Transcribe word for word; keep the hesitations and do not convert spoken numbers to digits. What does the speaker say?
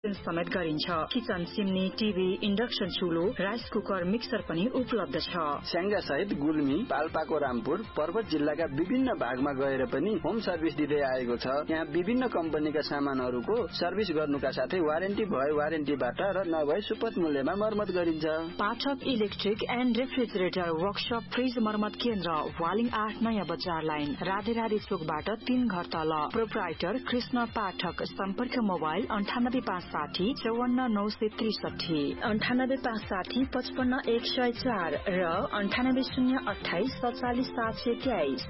समेत गरिन्छ। Kitchen chimney, TV, induction चुलो, rice cooker, mixer पनि उपलब्ध छ। स्याङ्जा सहित गुल्मी, पाल्पाको रामपुर, पर्वत जिल्लाका विभिन्न भागमा गएर पनि होम सर्भिस दिँदै आएको छ। यहाँ विभिन्न कम्पनीका सामानहरूको सर्भिस गर्नुका साथै वारेन्टी भए वारेन्टीबाट र नभए सुपथ मूल्यमा मर्मत गरिन्छ। पाठक electric and refrigerator workshop fridge मर्मत केन्द्र, वालिङ आठ नयाँ बजार लाइन, राधे राधे चोकबाट तीन घर तल। प्रोप्राइटर कृष्ण पाठक। सम्पर्क मोबाइल अन्ठानब्बे पाँच साठी चौवन्न नौ सय त्रिसठी, अन्ठानब्बे पाँच साठी पचपन्न एक सय चार र अन्ठानब्बे शून्य अठाइस सत्तालिस सात सय तेइस।